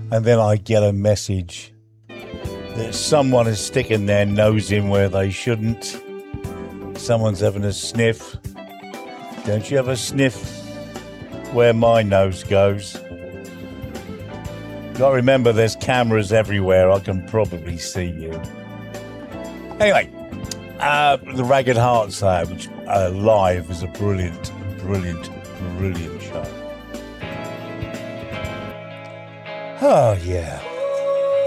and then I get a message that someone is sticking their nose in where they shouldn't. Someone's having a sniff. Don't you have a sniff where my nose goes? Got to remember, there's cameras everywhere. I can probably see you. Anyway, the Ragged Hearts which live is a brilliant show. Oh, yeah.